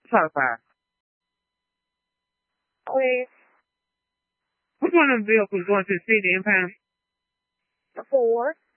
Top five. With Which one of them vehicles going to the city and pound? 4.